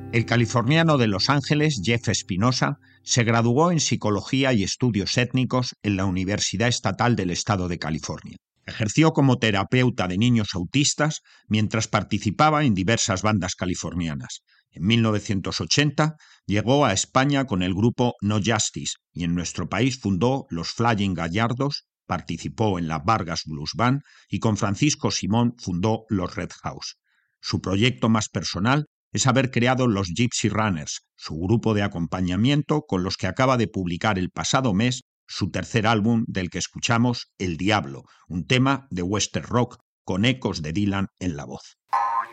El californiano de Los Ángeles, Jeff Espinosa, se graduó en Psicología y Estudios Étnicos en la Universidad Estatal del Estado de California. Ejerció como terapeuta de niños autistas mientras participaba en diversas bandas californianas. En 1980 llegó a España con el grupo No Justice y en nuestro país fundó los Flying Gallardos, participó en la Vargas Blues Band y con Francisco Simón fundó los Red House. Su proyecto más personal es haber creado los Gypsy Runners, su grupo de acompañamiento con los que acaba de publicar el pasado mes su tercer álbum, del que escuchamos El Diablo, un tema de western rock con ecos de Dylan en la voz.